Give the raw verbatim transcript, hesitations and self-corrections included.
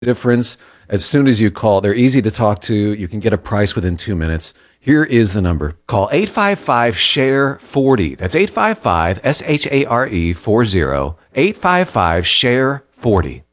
difference as soon as you call. They're easy to talk to. You can get a price within two minutes. Here is the number. Call eight five five, S H A R E, forty. That's eight five five, S H A R E, forty. eight five five, S H A R E, forty.